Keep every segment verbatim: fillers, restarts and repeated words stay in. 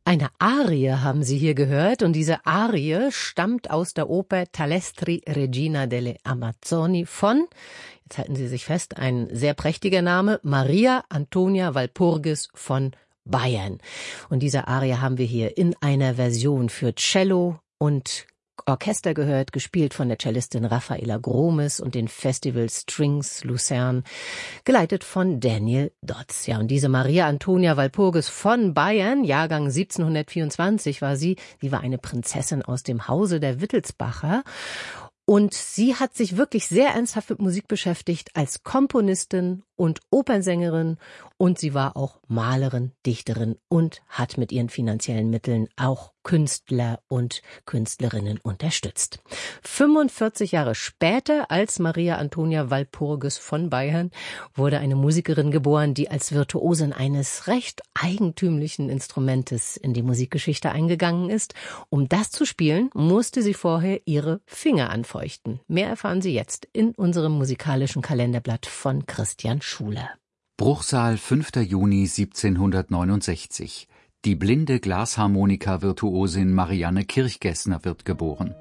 Eine Arie haben Sie hier gehört, und diese Arie stammt aus der Oper Talestri Regina delle Amazzoni von, jetzt halten Sie sich fest, ein sehr prächtiger Name, Maria Antonia Walpurgis von Bayern. Und diese Arie haben wir hier in einer Version für Cello und Orchester gehört, gespielt von der Cellistin Raffaella Gromes und den Festival Strings Luzern, geleitet von Daniel Dodds. Ja, und diese Maria Antonia Walpurgis von Bayern, Jahrgang siebzehnhundertvierundzwanzig war sie, die war eine Prinzessin aus dem Hause der Wittelsbacher. Und sie hat sich wirklich sehr ernsthaft mit Musik beschäftigt als Komponistin und Opernsängerin, und sie war auch Malerin, Dichterin und hat mit ihren finanziellen Mitteln auch Künstler und Künstlerinnen unterstützt. fünfundvierzig Jahre später, als Maria Antonia Walpurgis von Bayern, wurde eine Musikerin geboren, die als Virtuosin eines recht eigentümlichen Instrumentes in die Musikgeschichte eingegangen ist. Um das zu spielen, musste sie vorher ihre Finger anfeuchten. Mehr erfahren Sie jetzt in unserem musikalischen Kalenderblatt von Christian Schuler. Bruchsal, fünfter Juni siebzehnhundertneunundsechzig. Die blinde Glasharmonika-Virtuosin Marianne Kirchgessner wird geboren.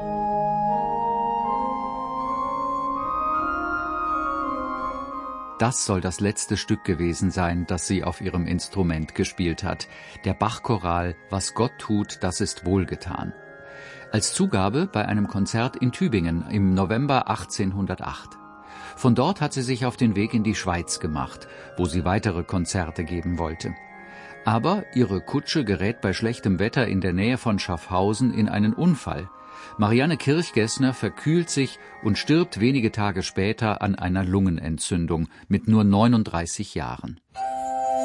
Das soll das letzte Stück gewesen sein, das sie auf ihrem Instrument gespielt hat. Der Bach-Choral »Was Gott tut, das ist wohlgetan«. Als Zugabe bei einem Konzert in Tübingen im November achtzehnhundertacht. Von dort hat sie sich auf den Weg in die Schweiz gemacht, wo sie weitere Konzerte geben wollte. Aber ihre Kutsche gerät bei schlechtem Wetter in der Nähe von Schaffhausen in einen Unfall. Marianne Kirchgessner verkühlt sich und stirbt wenige Tage später an einer Lungenentzündung mit nur neununddreißig Jahren.